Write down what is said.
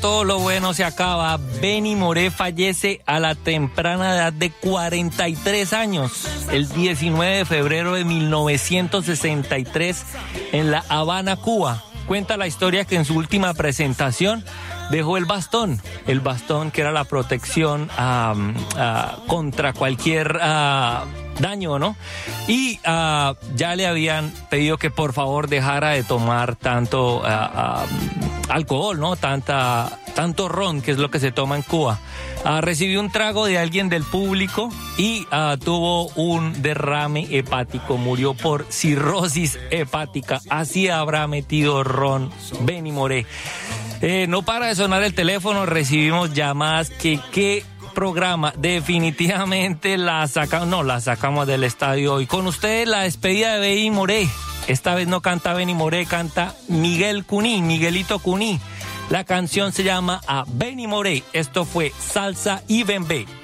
todo lo bueno se acaba. Benny Moré fallece a la temprana edad de 43 años, el 19 de febrero de 1963, en La Habana, Cuba. Cuenta la historia que en su última presentación dejó el bastón que era la protección contra cualquier daño, ¿no? Y ya le habían pedido que por favor dejara de tomar tanto alcohol, ¿no? Tanto ron, que es lo que se toma en Cuba. Recibió un trago de alguien del público y tuvo un derrame hepático, murió por cirrosis hepática. Así habrá metido ron Benny Moré. No para de sonar el teléfono, recibimos llamadas. ¿Qué programa? Definitivamente la sacamos del estadio hoy. Con ustedes la despedida de Benny Moré. Esta vez no canta Benny Moré, canta Miguelito Cuní. La canción se llama A Benny Moré. Esto fue Salsa y Bembé.